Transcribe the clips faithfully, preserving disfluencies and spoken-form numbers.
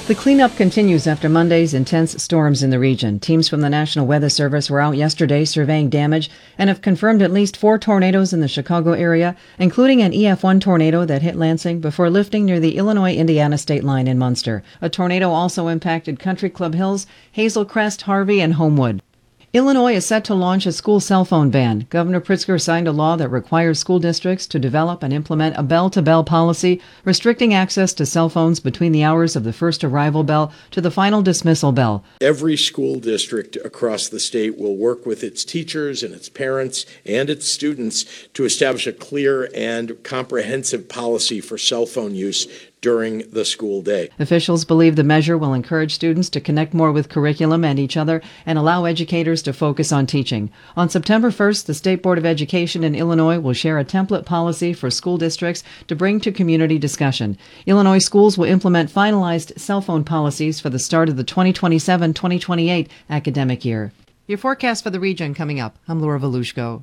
The cleanup continues after Monday's intense storms in the region. Teams from the National Weather Service were out yesterday surveying damage and have confirmed at least four tornadoes in the Chicago area, including an E F one tornado that hit Lansing before lifting near the Illinois-Indiana state line in Munster. A tornado also impacted Country Club Hills, Hazel Crest, Harvey, and Homewood. Illinois is set to launch a school cell phone ban. Governor Pritzker signed a law that requires school districts to develop and implement a bell-to-bell policy restricting access to cell phones between the hours of the first arrival bell to the final dismissal bell. Every school district across the state will work with its teachers and its parents and its students to establish a clear and comprehensive policy for cell phone use during the school day. Officials believe the measure will encourage students to connect more with curriculum and each other and allow educators to focus on teaching. On September first, the State Board of Education in Illinois will share a template policy for school districts to bring to community discussion. Illinois schools will implement finalized cell phone policies for the start of the twenty twenty-seven twenty twenty-eight academic year. Your forecast for the region coming up. I'm Laura Volushko.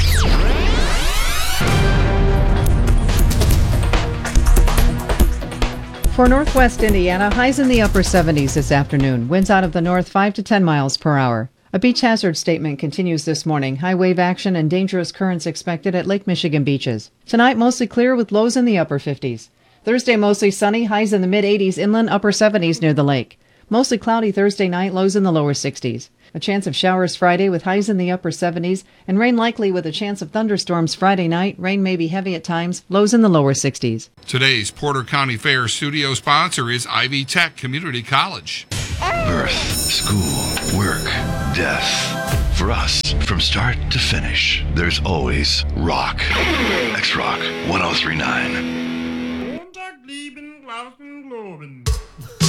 For northwest Indiana, highs in the upper seventies this afternoon. Winds out of the north five to ten miles per hour. A beach hazard statement continues this morning. High wave action and dangerous currents expected at Lake Michigan beaches. Tonight, mostly clear with lows in the upper fifties. Thursday, mostly sunny, highs in the mid-eighties, inland upper seventies near the lake. Mostly cloudy Thursday night, lows in the lower sixties. A chance of showers Friday with highs in the upper seventies, and rain likely with a chance of thunderstorms Friday night. Rain may be heavy at times, lows in the lower sixties. Today's Porter County Fair studio sponsor is Ivy Tech Community College. Birth, school, work, death. For us, from start to finish, there's always rock. X-Rock one oh three point nine.